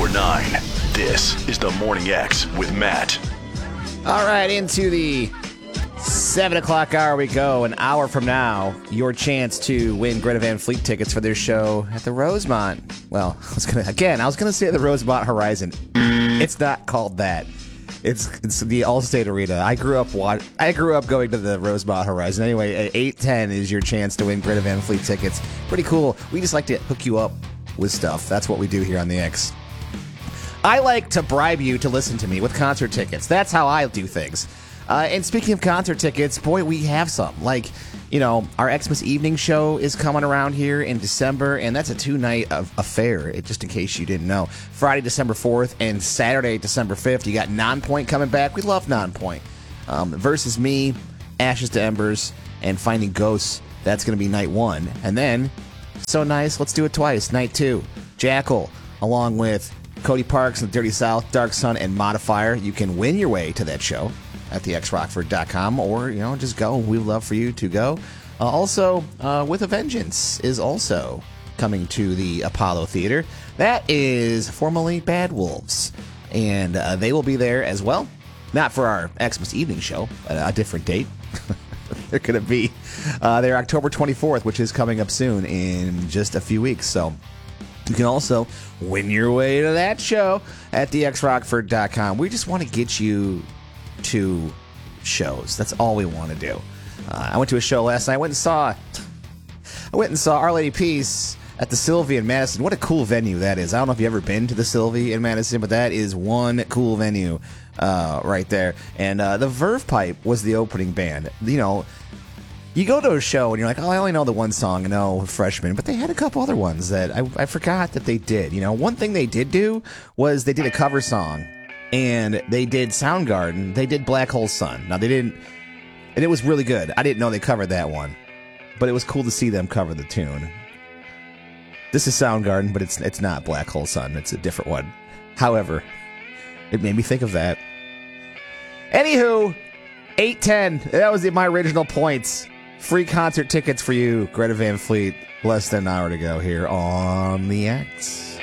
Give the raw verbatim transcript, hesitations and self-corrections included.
before nine. This is the Morning X with Matt. All right, into the seven o'clock hour we go. An hour from now, your chance to win Greta Van Fleet tickets for their show at the Rosemont. Well, I was gonna again. I was gonna say the Rosemont Horizon. It's not called that. It's it's the Allstate Arena. I grew up wa- I grew up going to the Rosemont Horizon. Anyway, eight ten is your chance to win Greta Van Fleet tickets. Pretty cool. We just like to hook you up with stuff. That's what we do here on the X. I like to bribe you to listen to me with concert tickets. That's how I do things. Uh, and speaking of concert tickets, boy, we have some. Like, you know, our Xmas evening show is coming around here in December, and that's a two-night of affair, it- just in case you didn't know. Friday, December fourth, and Saturday, December fifth. You got Nonpoint coming back. We love Nonpoint. Um, versus me, Ashes to Embers, and Finding Ghosts. That's going to be night one. And then, so nice, let's do it twice. Night two, Jackal, along with Cody Parks and the Dirty South, Dark Sun, and Modifier. You can win your way to that show at the x rockford dot com, or, you know, just go. We would love for you to go. Uh, also, uh, With a Vengeance is also coming to the Apollo Theater. That is formerly Bad Wolves, and uh, they will be there as well. Not for our Xmas evening show, a, a different date. They're going to be uh, there October twenty-fourth, which is coming up soon in just a few weeks. So you can also win your way to that show at the x rockford dot com. We just want to get you to shows. That's all we want to do. Uh, I went to a show last night. I went and saw I went and saw Our Lady Peace at the Sylvie in Madison. What a cool venue that is. I don't know if you've ever been to the Sylvie in Madison, but that is one cool venue uh, right there. And uh, the Verve Pipe was the opening band. You know, you go to a show and you're like, oh, I only know the one song, no Freshman. But they had a couple other ones that I, I forgot that they did. You know, one thing they did do was they did a cover song, and they did Soundgarden. They did Black Hole Sun. Now, they didn't, and it was really good. I didn't know they covered that one, but it was cool to see them cover the tune. This is Soundgarden, but it's it's not Black Hole Sun. It's a different one. However, it made me think of that. Anywho, eight ten. That was the, my original points. Free concert tickets for you, Greta Van Fleet. Less than an hour to go here on the X.